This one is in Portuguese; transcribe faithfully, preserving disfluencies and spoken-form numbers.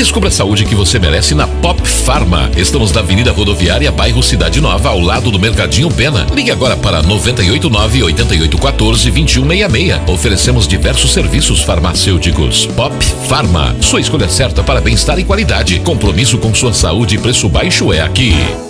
Descubra a saúde que você merece na Pop Pharma. Estamos na Avenida Rodoviária, bairro Cidade Nova, ao lado do Mercadinho Pena. Ligue agora para noventa e oito nove, oitenta e oito quatorze, vinte e um sessenta e seis. Oferecemos diversos serviços farmacêuticos. Pop Pharma, sua escolha certa para bem-estar e qualidade. Compromisso com sua saúde e preço baixo é aqui.